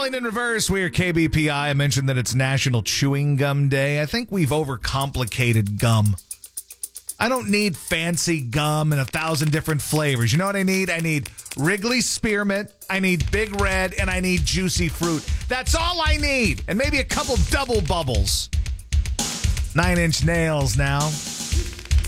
Rolling in reverse, we are KBPI. I mentioned that it's National Chewing Gum Day. I think we've overcomplicated gum. I don't need fancy gum in 1,000 different flavors. You know what I need? I need Wrigley Spearmint, I need Big Red, and I need Juicy Fruit. That's all I need. And maybe a couple double bubbles. 9 Inch Nails now.